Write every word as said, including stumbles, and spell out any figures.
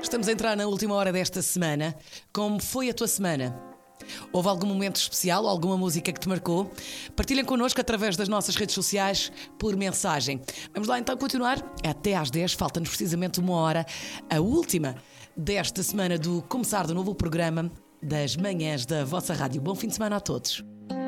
Estamos a entrar na última hora desta semana. Como foi a tua semana? Houve algum momento especial ou alguma música que te marcou? Partilhem connosco através das nossas redes sociais por mensagem. Vamos lá então continuar. Até às dez, falta-nos precisamente uma hora. A última desta semana do começar do novo programa das manhãs da vossa rádio. Bom fim de semana a todos.